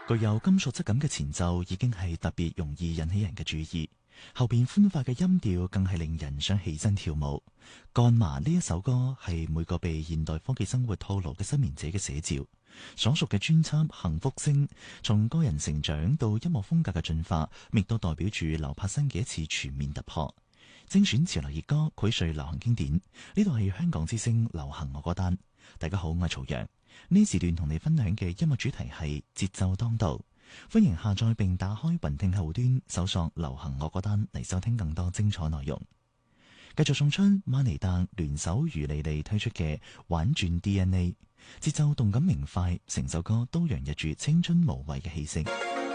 具有金屬質感嘅前奏已經係特別容易引起人嘅注意，後邊歡快嘅音調更係令人想起身跳舞。幹嘛呢一首歌係每個被現代科技生活套路嘅失眠者嘅寫照。所屬嘅專輯《幸福星》，從個人成長到音樂風格嘅進化，亦都代表住劉柏辛嘅一次全面突破。精選潮流熱歌，膾炙流行經典。呢度係香港之聲流行我歌單。大家好，我係曹陽。呢時段同你分享嘅音樂主題係節奏當道。歡迎下載並打開雲聽客戶端，搜索流行我歌單嚟收聽更多精彩內容。繼續送出馬尼達聯手余莉莉推出嘅玩轉 DNA， 節奏動感明快，成首歌都洋溢住青春無畏嘅氣息。